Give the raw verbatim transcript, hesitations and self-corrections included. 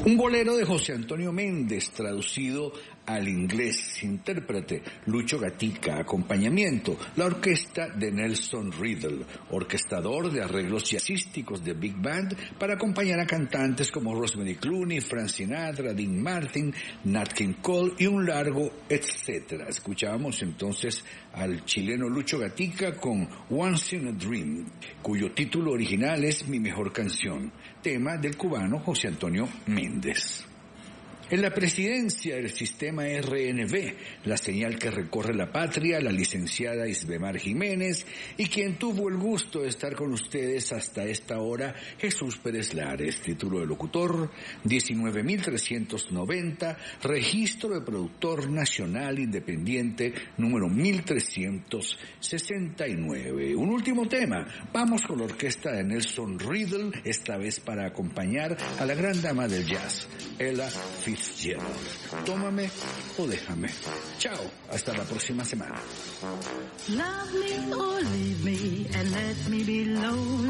Un bolero de José Antonio Méndez, traducido al inglés. Intérprete, Lucho Gatica. Acompañamiento, la orquesta de Nelson Riddle. Orquestador de arreglos jazzísticos de Big Band para acompañar a cantantes como Rosemary Clooney, Frank Sinatra, Dean Martin, Nat King Cole y un largo etcétera. Escuchábamos entonces al chileno Lucho Gatica con Once in a Dream, cuyo título original es Mi Mejor Canción, tema del cubano José Antonio Méndez. En la presidencia del sistema R N V, la señal que recorre la patria, la licenciada Isbemar Jiménez, y quien tuvo el gusto de estar con ustedes hasta esta hora, Jesús Pérez Lares, título de locutor, diecinueve mil trescientos noventa, registro de productor nacional independiente, número mil trescientos sesenta y nueve. Un último tema, vamos con la orquesta de Nelson Riddle, esta vez para acompañar a la gran dama del jazz, Ella Fitzgerald. Tómame o déjame. Chao, hasta la próxima semana. Love me or leave me and let me be lonely.